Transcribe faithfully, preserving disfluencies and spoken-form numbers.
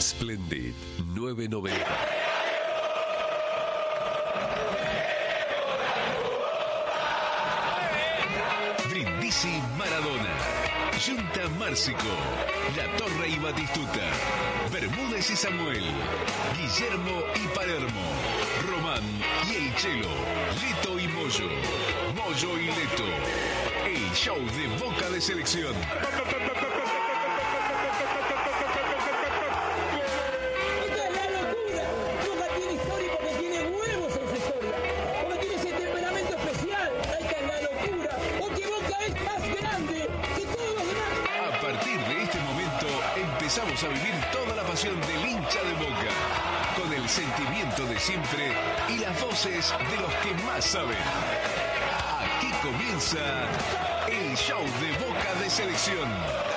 Splendid nueve noventa. Brindisi Maradona, Junta Márcico, La Torre y Batistuta, Bermúdez y Samuel, Guillermo y Palermo, Román y El Chelo, Leto y Moyo, Moyo y Leto. El show de Boca de Selección. Empezamos a vivir toda la pasión del hincha de Boca, con el sentimiento de siempre y las voces de los que más saben. Aquí comienza el show de Boca de Selección.